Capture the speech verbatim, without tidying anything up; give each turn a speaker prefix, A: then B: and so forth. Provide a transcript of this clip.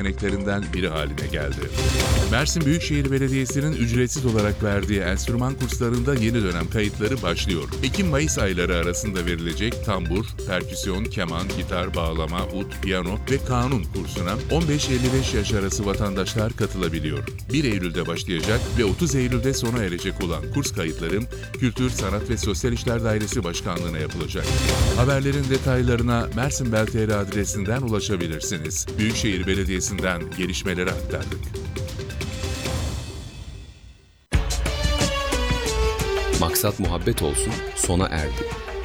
A: seçeneklerinden biri haline geldi. Mersin Büyükşehir Belediyesi'nin ücretsiz olarak verdiği enstrüman kurslarında yeni dönem kayıtları başlıyor. Ekim-Mayıs ayları arasında verilecek tambur, perküsyon, keman, gitar, bağlama, ud, piyano ve kanun kursuna on beş elli beş yaş arası vatandaşlar katılabiliyor. bir Eylül'de başlayacak ve otuz Eylül'de sona erecek olan kurs kayıtları Kültür, Sanat ve Sosyal İşler Dairesi Başkanlığı'na yapılacak. Haberlerin detaylarına mersinbel nokta t r adresinden ulaşabilirsiniz. Büyükşehir Belediyesi'nden gelişmeleri aktardık.
B: Maksat muhabbet olsun, sona erdi.